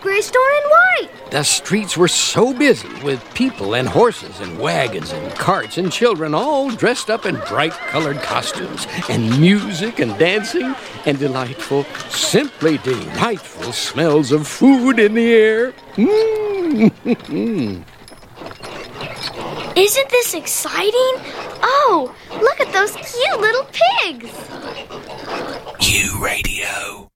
Greystone and White. The streets were so busy with people and horses and wagons and carts and children all dressed up in bright-colored costumes and music and dancing and delightful, simply delightful smells of food in the air. Isn't this exciting? Oh, look at those cute little pigs. U Radio.